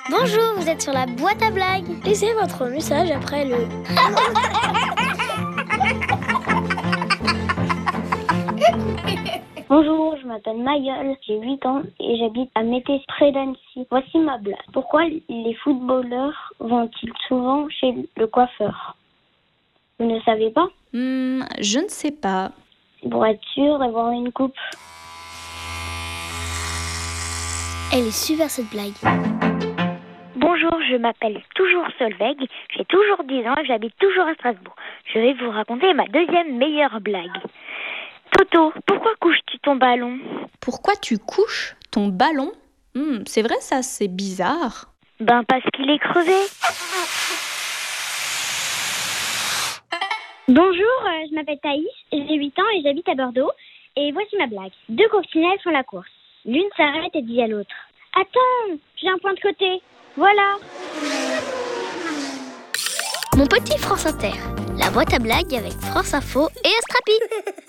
Bonjour, vous êtes sur la boîte à blagues. Laissez votre message après le... Bonjour, je m'appelle Mayol, j'ai 8 ans et j'habite à Mété près d'Annecy. Voici ma blague. Pourquoi les footballeurs vont-ils souvent chez le coiffeur? Vous ne savez pas? Je ne sais pas. C'est pour être sûr d'avoir une coupe. Elle est super cette blague. Bonjour, je m'appelle toujours Solveig, j'ai toujours 10 ans et j'habite toujours à Strasbourg. Je vais vous raconter ma deuxième meilleure blague. Toto, pourquoi couches-tu ton ballon? Pourquoi tu couches ton ballon? C'est vrai ça, c'est bizarre. Parce qu'il est crevé. Bonjour, je m'appelle Thaïs, j'ai 8 ans et j'habite à Bordeaux. Et voici ma blague. 2 coccinelles font la course. L'une s'arrête et dit à l'autre: Attends, j'ai un point de côté. Voilà. Mon petit France Inter, la boîte à blagues avec France Info et Astrapi.